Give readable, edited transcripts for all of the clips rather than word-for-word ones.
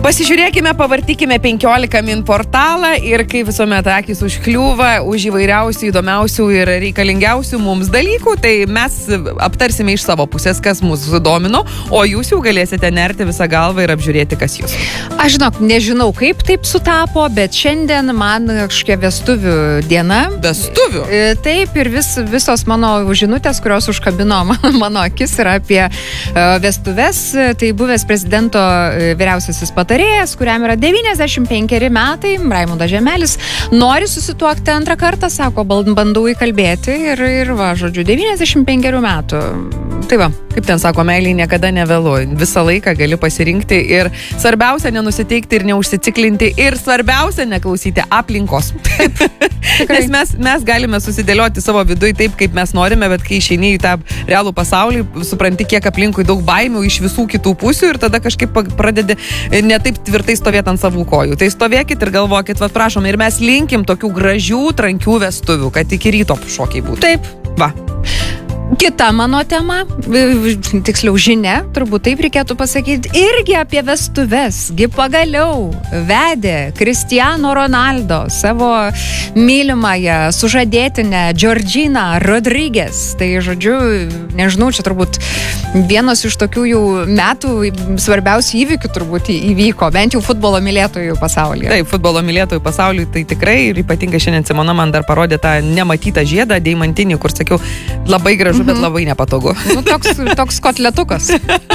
Pasižiūrėkime, pavartykime 15 min portalą ir kai visuomet akis užkliūva už įvairiausių, įdomiausių ir reikalingiausių mums dalykų, tai mes aptarsime iš savo pusės, kas mūsų domino, o jūs jau galėsite nerti visą galvą ir apžiūrėti, kas jūs. Aš nežinau, kaip taip sutapo, bet šiandien man kažkokia vestuvių diena. Vestuvių? Taip, ir visos mano žinutės, kurios užkabino mano akis, yra apie vestuves. Tai buvęs prezidento vyriausiasis patarėjas, kuriam yra 95 metai, Raimundas Žemelis, nori susituokti antrą kartą, sako, bandau įkalbėti ir va, žodžiu, 95 metų. Tai va, kaip ten sako, meilė niekada nevėlu. Visą laiką gali pasirinkti ir svarbiausia nenusiteikti ir neužsiciklinti ir svarbiausia neklausyti aplinkos. Nes mes galime susidėlioti savo viduje taip, kaip mes norime, bet kai išeini į tą realų pasaulį, supranti, kiek aplinkui daug baimių iš visų kitų pusių ir tada kažkaip pradedi ne taip tvirtai stovėti ant savų kojų. Tai stovėkit ir galvokit, va prašom, ir mes linkim tokių gražių, trankių vestuvių, kad iki ryto šokiai būtų. Taip. Va. Kita mano tema, tiksliau žinia, turbūt taip reikėtų pasakyti, irgi apie vestuves. Gi pagaliau vedė Cristiano Ronaldo savo mylimąją sužadėtinę Georgina Rodriguez. Tai, žodžiu, nežinau, čia turbūt vienas iš tokių jau metų svarbiausių įvykių turbūt įvyko, bent jau futbolo mylėtojų pasaulyje. Taip, futbolo mylėtojų pasaulyje tai tikrai ir ypatingai šiandien Simona man dar parodė tą nematytą žiedą, deimantinį, kur sakiau, labai gražu, bet labai nepatogu. Nu, toks kotletukas.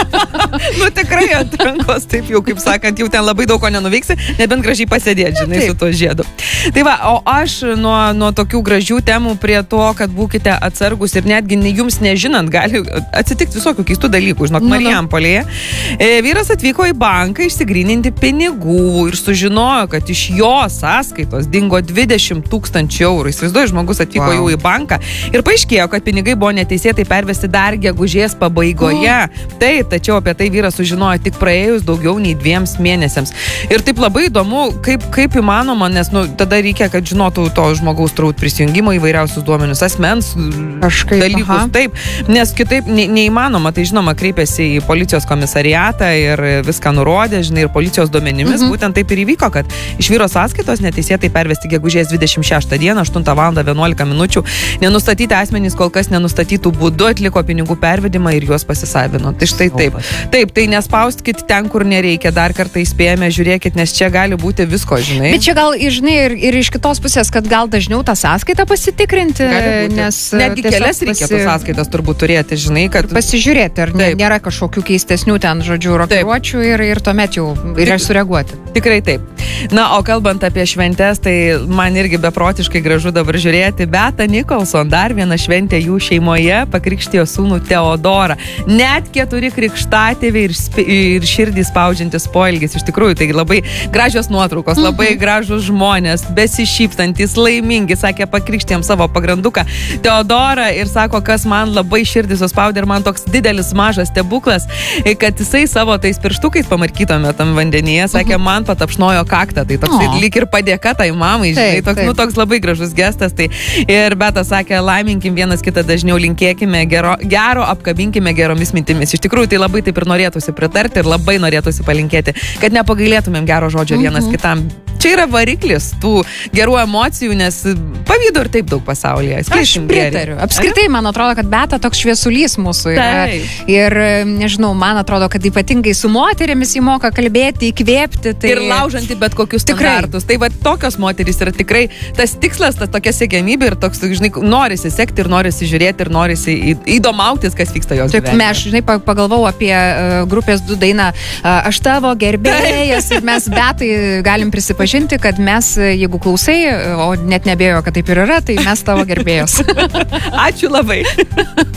Nu, tikrai ant rankos, taip jau, kaip sakant, jau ten labai daug ko nenuveiksi, nebent gražiai pasėdėti, žinai, su to žiedu. Tai va, o aš nuo tokių gražių temų prie to, kad būkite atsargus ir netgi jums nežinant, gali atsitikti visokių keistų dalykų. Žinok, Marijampolėje vyras atvyko į banką išsigryninti pinigų ir sužinojo, kad iš jo sąskaitos dingo 20 000 eurų. Įsivaizduoju, žmogus atvyko jau į banką ir paaiškėjo, kad pinigai buvo neteisėtai pervesti dar gegužės pabaigoje. Taip, tačiau apie tai vyras sužinojo tik praėjus daugiau nei 2 mėnesiams. Ir taip labai įdomu, kaip įmanoma, nes tada reikia, kad žinotų to žmogaus turbūt prisijungimo įvairiausius duomenius, asmens dalykus. Taip, nes kitaip neįmanoma. Tai žinoma, kreipėsi į policijos komisariatą ir viską nurodė, žinai, ir policijos duomenimis. Būtent taip ir įvyko, kad iš vyro sąskaitos neteisėtai pervesti gegužės 26 dieną, 8:11 minučių. Nenustatyti asmenys kol kas nenustatytų būdu atliko pinigų pervedimą ir juos pasisavino. Tai štai taip. Taip, tai nespauskit ten, kur nereikia. Dar kartą įspėjame, žiūrėkit, nes čia gali būti visko, žinai. Bet čia gal, žinai, ir iš kitos pusės, kad gal dažniau tą sąskaitą pasitikrinti, nes netgi kelias reikėtų sąskaitas turbūt turėti, žinai, kad pasižiūrėti, ar nėra kažkokių keistesnių ten, žodžiu, rokiruočių ir tuomet jau ir sureaguoti. Tikrai taip. Na, o kalbant apie šventes, tai man irgi beprotiškai gražu dabar žiūrėti. Beata Nicholson, dar viena šventė jų šeimoje, pakrikštijo sūnų Teodorą. Net 4 krikštatėviai ir širdį spaudžiantis poelgis. Iš tikrųjų, tai labai gražios nuotraukos, labai gražus žmonės, besišypsantis, laimingi, sakė, pakrikštėjom savo pagranduką Teodorą ir sako, kas man labai širdį suspaudė ir man toks didelis mažas stebuklas, kad jisai savo tais pirštukais pamarkytome tam vandenyje, sakė, man patapšnojo kaktą. Tai toks lyg ir padėka tai mamai, žinai, toks labai gražus gestas. Tai ir Beta sakė, laiminkim vienas kitą dažniau, linkėkime gero, apkabinkime geromis mintimis. Iš tikrųjų, tai labai taip ir norėtųsi pritarti ir labai norėtųsi palinkėti, kad nepagailėtumėm gero žodžio vienas kitam. Čia yra variklis tų gerų emocijų, nes pavydo ir taip daug pasaulyje. Aš pritariu. Apskritai, man atrodo, kad Beta toks šviesulys mūsų yra. Ir, nežinau, man atrodo, kad ypatingai su moterimis jį moka kalbėti, įkvėpti. Tai... Ir laužanti bet kokius standartus. Tai va, tokios moterys yra tikrai tas tikslas, tas tokia siekiamybė ir toks, žinai, norisi sekti ir norisi žiūrėti ir norisi įdomautis, kas vyksta jos gyvenime. Aš, žinai, pagalvau apie grupės 2 dainą Aš tavo gerbėjas ir mes Betai galim prisipažinti, kad mes, jeigu klausai, o net nebėjo, kad taip ir yra, tai mes tavo gerbėjos. Ačiū labai.